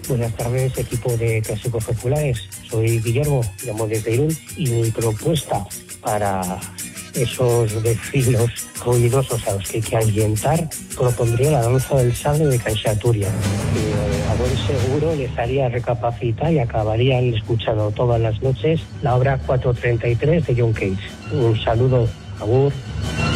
Buenas tardes, equipo de Clásicos Populares. Soy Guillermo, llamo desde Irún, y mi propuesta para esos vecinos ruidosos a los que hay que ahuyentar, propondría la danza del sable de Caixaturia, que a buen seguro les haría recapacitar y acabarían escuchando todas las noches la obra 433 de John Cage. Un saludo, agur.